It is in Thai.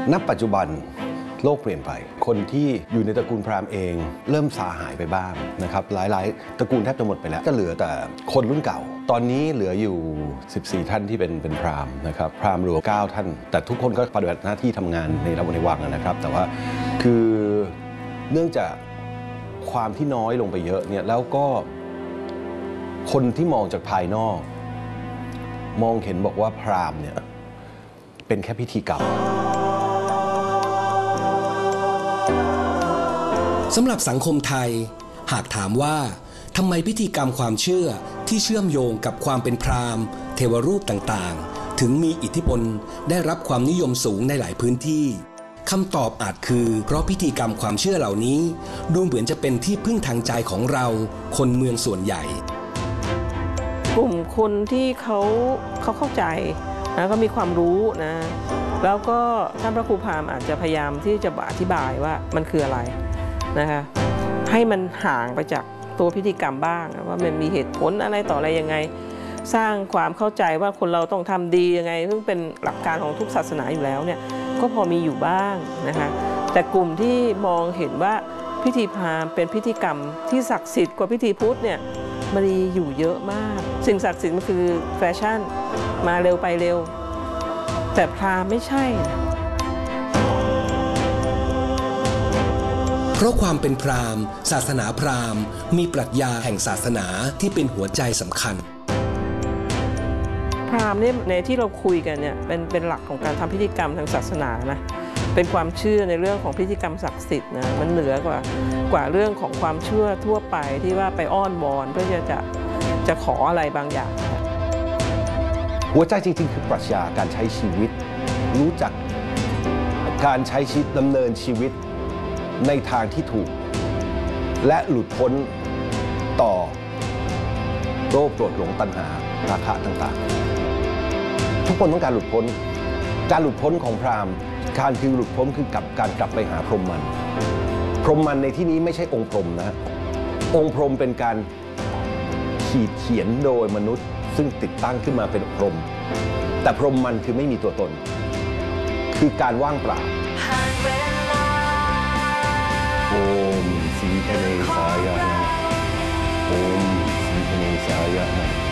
ณปัจจุบันโลกเปลี่ยนไปคนที่อยู่ในตระกูลพราหมณ์เองเริ่มสาหายไปบ้างนะครับหลายๆตระกูลแทบจะหมดไปแล้วก็เหลือแต่คนรุ่นเก่าตอนนี้เหลืออยู่14ท่านที่เป็นพราหมณ์นะครับพราหมณ์รวม9ท่านแต่ทุกคนก็ปฏิบัติหน้าที่ทำงานในวังนะครับแต่ว่าคือเนื่องจากความที่น้อยลงไปเยอะเนี่ยแล้วก็คนที่มองจากภายนอกมองเห็นบอกว่าพราหมณ์เนี่ยเป็นแค่พิธีกรรมสำหรับสังคมไทยหากถามว่าทำไมพิธีกรรมความเชื่อที่เชื่อมโยงกับความเป็นพราหมณ์เทวรูปต่างๆถึงมีอิทธิพลได้รับความนิยมสูงในหลายพื้นที่คำตอบอาจคือเพราะพิธีกรรมความเชื่อเหล่านี้ดูเหมือนจะเป็นที่พึ่งทางใจของเราคนเมืองส่วนใหญ่กลุ่มคนที่เขาเข้าใจนะก็มีความรู้นะแล้วก็ท่านพระครูพราหมณ์อาจจะพยายามที่จะอธิบายว่ามันคืออะไรนะคะให้มันห่างไปจากตัวพิธีกรรมบ้างว่ามันมีเหตุผลอะไรต่ออะไรยังไงสร้างความเข้าใจว่าคนเราต้องทำดียังไงซึ่งเป็นหลักการของทุกศาสนาอยู่แล้วเนี่ยก็พอมีอยู่บ้างนะคะแต่กลุ่มที่มองเห็นว่าพิธีพราหมณ์เป็นพิธีกรรมที่ศักดิ์สิทธิ์กว่าพิธีพุทธเนี่ยมันมีอยู่เยอะมากสิ่งศักดิ์สิทธิ์มันคือแฟชั่นมาเร็วไปเร็วแต่พราหมณ์ไม่ใช่เพราะความเป็นพราหมณ์ศาสนาพราหมณ์มีปรัชญาแห่งศาสนาที่เป็นหัวใจสำคัญพราหมณ์เนี่ยในที่เราคุยกันเนี่ยเป็นหลักของการทำพิธีกรรมทางศาสนานะเป็นความเชื่อในเรื่องของพิธีกรรมศักดิ์สิทธิ์นะมันเหนือกว่าเรื่องของความเชื่อทั่วไปที่ว่าไปอ้อนวอนเพื่อจะขออะไรบางอย่างหัวใจจริงๆคือปรัชญาการใช้ชีวิตรู้จักการใช้ชีวิตดำเนินชีวิตในทางที่ถูกและหลุดพ้นต่อโรคโกรธหลงตัณหาราคะต่างๆทุกคนต้องการหลุดพ้นการหลุดพ้นของพราหมณ์การคือหลุดพ้นคือการกลับไปหาพรหมมันพรหมมันในที่นี้ไม่ใช่องค์พรหมนะองค์พรหมเป็นการขีดเขียนโดยมนุษย์ซึ่งติดตั้งขึ้นมาเป็นพรหมแต่พรหมมันคือไม่มีตัวตนคือการว่างเปล่าโอมสีคเนสายะนะโอมสีคเนสายะนะ